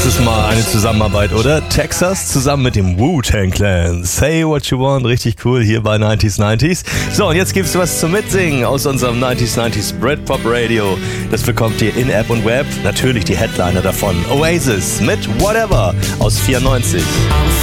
Das ist mal eine Zusammenarbeit, oder? Texas zusammen mit dem Wu-Tang Clan. Say what you want, richtig cool hier bei 90s. So, und jetzt gibt's was zum Mitsingen aus unserem 90s Britpop Radio. Das bekommt ihr in App und Web. Natürlich die Headliner davon. Oasis mit Whatever aus 94.